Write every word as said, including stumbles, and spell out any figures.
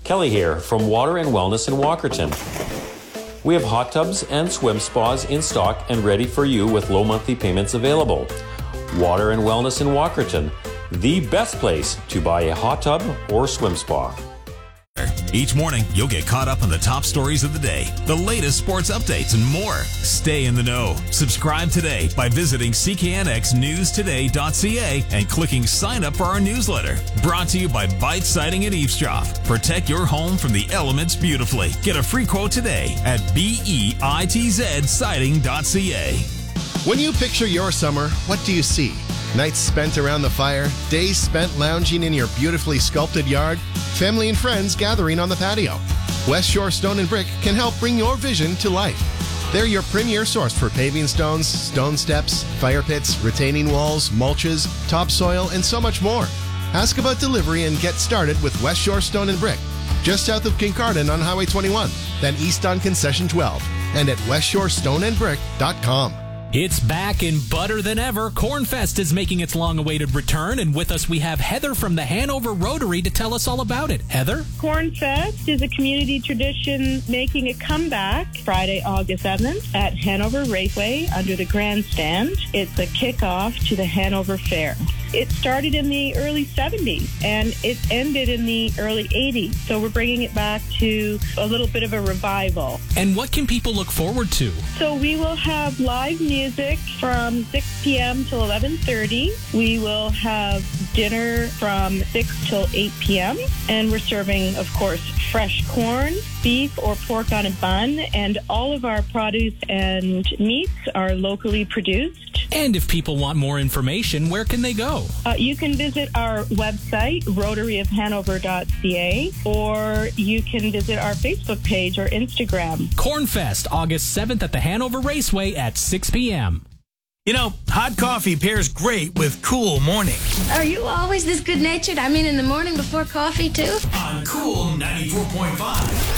Kelly here from Water and Wellness in Walkerton. We have hot tubs and swim spas in stock and ready for you with low monthly payments available. Water and Wellness in Walkerton, the best place to buy a hot tub or swim spa. Each morning, you'll get caught up on the top stories of the day, the latest sports updates, and more. Stay in the know. Subscribe today by visiting c k n x news today dot c a and clicking sign up for our newsletter. Brought to you by Bite Siding and Eavesdrop. Protect your home from the elements beautifully. Get a free quote today at bitz siding dot c a. When you picture your summer, what do you see? Nights spent around the fire, days spent lounging in your beautifully sculpted yard, family and friends gathering on the patio. West Shore Stone and Brick can help bring your vision to life. They're your premier source for paving stones, stone steps, fire pits, retaining walls, mulches, topsoil, and so much more. Ask about delivery and get started with West Shore Stone and Brick, just south of Kincardine on Highway twenty-one, then east on Concession twelve, and at west shore stone and brick dot com. It's back in butter than ever. Cornfest is making its long-awaited return, and with us we have Heather from the Hanover Rotary to tell us all about it. Heather? Cornfest is a community tradition making a comeback Friday, August seventh at Hanover Raceway under the grandstand. It's a kickoff to the Hanover Fair. It started in the early seventies, and it ended in the early eighties, so we're bringing it back to a little bit of a revival. And what can people look forward to? So we will have live music from six p.m. till eleven thirty. We will have dinner from six till eight p.m., and we're serving, of course, fresh corn, beef or pork on a bun, and all of our produce and meats are locally produced. And if people want more information, where can they go? Uh, you can visit our website, rotary of hanover dot c a, or you can visit our Facebook page or Instagram. Cornfest, August seventh at the Hanover Raceway at six p.m. You know, hot coffee pairs great with cool morning. Are you always this good-natured? I mean, in the morning before coffee, too? On Cool ninety-four point five.